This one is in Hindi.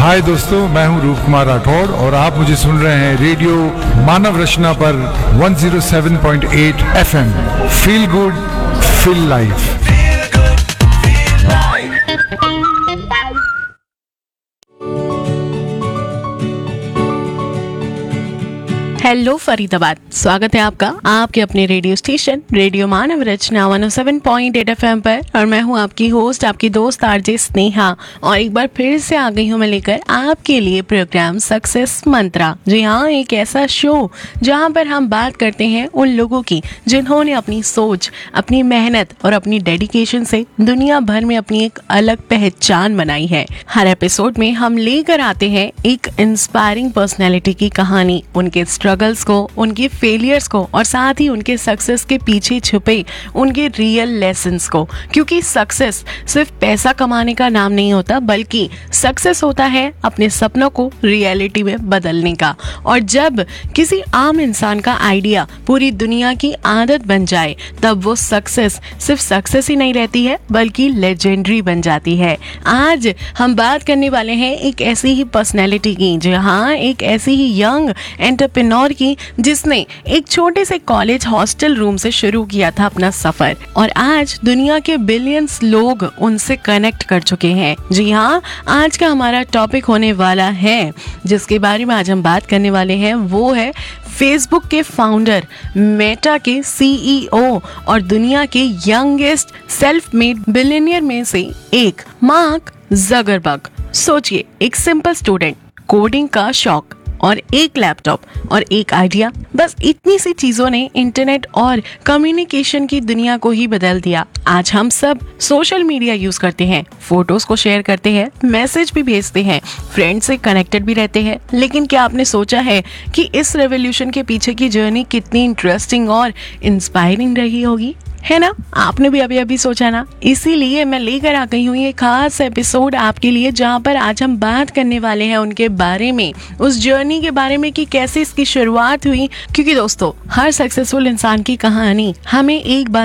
हाय दोस्तों, मैं हूं रूप कुमार राठौड़ और आप मुझे सुन रहे हैं रेडियो मानव रचना पर 107.8 FM। Feel good, feel life. Hello Faridabad, स्वागत है आपका आपके अपने रेडियो स्टेशन रेडियो मानव रचना 107.8 FM पर। और मैं हूं आपकी होस्ट, आपकी दोस्त आरजे स्नेहा। और एक बार फिर से आ गई हूं मैं लेकर आपके लिए प्रोग्राम सक्सेस मंत्रा। जी हाँ, एक ऐसा शो जहां पर हम बात करते हैं उन लोगों की जिन्होंने अपनी सोच, अपनी मेहनत और अपनी डेडिकेशन से दुनिया भर में अपनी एक अलग पहचान बनाई है। हर एपिसोड में हम लेकर आते हैं एक इंस्पायरिंग पर्सनैलिटी की कहानी, उनके स्ट्रगल्स को, उनके फेलियर्स को और साथ ही उनके सक्सेस के पीछे छुपे उनके रियल लेसन्स को। क्योंकि सक्सेस सिर्फ पैसा कमाने का नाम नहीं होता, बल्कि सक्सेस होता है अपने सपनों को रियलिटी में बदलने का। और जब किसी आम इंसान का आइडिया पूरी दुनिया की आदत बन जाए, तब वो सक्सेस सिर्फ सक्सेस ही नहीं रहती है, बल्कि लेजेंडरी बन जाती है। आज हम बात करने वाले हैं एक ऐसी ही पर्सनैलिटी की, जहाँ एक ऐसी ही यंग एंटरप्रेन्योर की, जिसने एक छोटे से कॉलेज हॉस्टल रूम से शुरू किया था अपना सफर। और आज दुनिया के बिलियंस लोग उनसे कनेक्ट कर चुके हैं। जी हाँ, आज का हमारा टॉपिक होने वाला है, जिसके बारे में आज हम बात करने वाले हैं, वो है फेसबुक के फाउंडर, मेटा के CEO और दुनिया के यंगेस्ट सेल्फ मेड बिलियनियर में से एक, मार्क ज़करबर्ग। सोचिए, एक सिंपल स्टूडेंट, कोडिंग का शौक और एक लैपटॉप और एक आइडिया, बस इतनी सी चीजों ने इंटरनेट और कम्युनिकेशन की दुनिया को ही बदल दिया। आज हम सब सोशल मीडिया यूज करते हैं, फोटोज को शेयर करते हैं, मैसेज भी भेजते हैं, फ्रेंड्स से कनेक्टेड भी रहते हैं। लेकिन क्या आपने सोचा है कि इस रेवोल्यूशन के पीछे की जर्नी कितनी इंटरेस्टिंग और इंस्पायरिंग रही होगी, है ना? आपने भी अभी सोचा ना? इसीलिए मैं लेकर आ गई हूँ ये खास एपिसोड आपके लिए, जहाँ पर आज हम बात करने वाले हैं उनके बारे में, उस जर्नी के बारे में कि कैसे इसकी शुरुआत हुई। क्योंकि दोस्तों, हर सक्सेसफुल इंसान की कहानी हमें एक बार